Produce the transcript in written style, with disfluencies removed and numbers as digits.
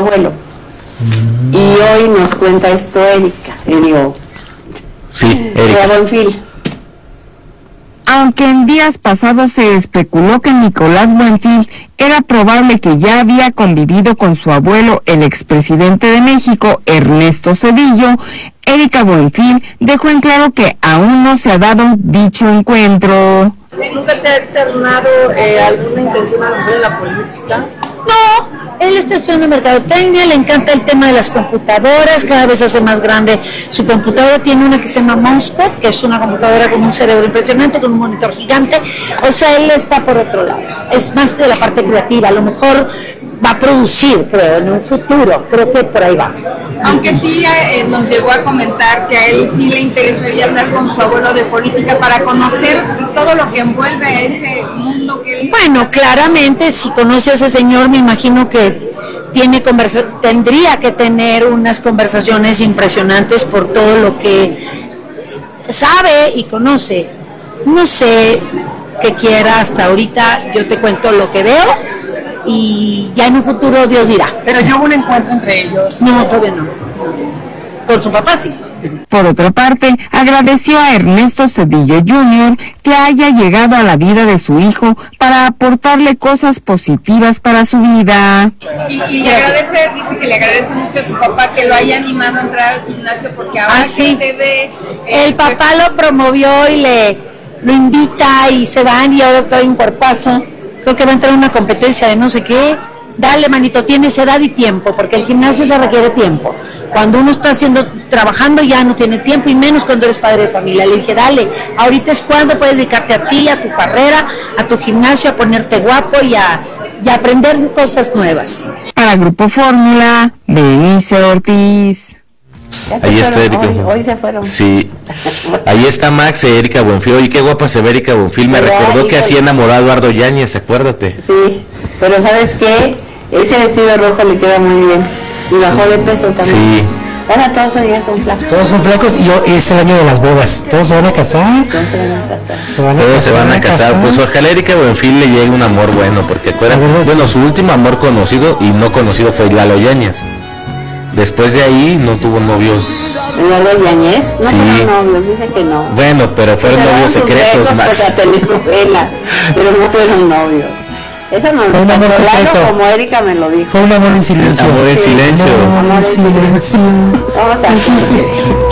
abuelo. Y hoy nos cuenta esto Erika, Erika Buenfil. Aunque en días pasados se especuló que Nicolás Buenfil era probable que ya había convivido con su abuelo, el expresidente de México, Ernesto Zedillo, Erika Buenfil dejó en claro que aún no se ha dado dicho encuentro. ¿Nunca te ha externado alguna intención a en la política? No, él está estudiando mercadotecnia, le encanta el tema de las computadoras, cada vez hace más grande su computadora, tiene una que se llama Monster, que es una computadora con un cerebro impresionante, con un monitor gigante, o sea, él está por otro lado, es más de la parte creativa, a lo mejor va a producir, creo, en un futuro, creo que por ahí va. Aunque sí nos llegó a comentar que a él sí le interesaría hablar con su abuelo de política para conocer todo lo que envuelve a ese mundo que él... Bueno, claramente, si conoce a ese señor, me imagino que tendría que tener unas conversaciones impresionantes por todo lo que sabe y conoce. No sé qué quiera hasta ahorita, yo te cuento lo que veo y ya en un futuro Dios dirá. Pero ya hubo un encuentro entre ellos. No, todavía no. Con su papá sí. Por otra parte, agradeció a Ernesto Zedillo Jr. que haya llegado a la vida de su hijo para aportarle cosas positivas para su vida. Y le agradece, dice que le agradece mucho a su papá que lo haya animado a entrar al gimnasio porque ahora sí. que se ve... el papá lo promovió y lo invita y se van y ahora trae un cuerpazo. Creo que va a entrar en una competencia de no sé qué. Dale, manito, tienes edad y tiempo, porque el gimnasio se requiere tiempo. Cuando uno está trabajando ya no tiene tiempo, y menos cuando eres padre de familia. Le dije, dale, ahorita es cuando puedes dedicarte a ti, a tu carrera, a tu gimnasio, a ponerte guapo y a aprender cosas nuevas. Para Grupo Fórmula, Denise Ortiz. Ahí está Erika. Hoy se fueron. Sí. Ahí está Max e Erika Buenfil. Oye, qué guapa se ve Erika Buenfil. Me recordó que así enamorado a Eduardo Yáñez, acuérdate. Sí, pero ¿sabes qué? Ese vestido rojo le queda muy bien. Y bajó de peso también. Sí. Ahora todos ya son flacos. Todos son flacos y es el año de las bodas. Todos se van a casar. Todos se van a casar. Pues ojalá a Erika Buenfil le llegue un amor bueno, porque bueno, su último amor conocido y no conocido fue Lalo Yáñez. Después de ahí no tuvo novios. ¿Eduardo Yáñez? No sí. fueron novios, dice que no. Bueno, pero fueron novios secretos, Max. Por la telenovela, pero no fueron novios. Eso no fue un amor secreto. Como Erika me lo dijo. Fue un amor en silencio. Amor en silencio. Amor en silencio. Vamos a ver.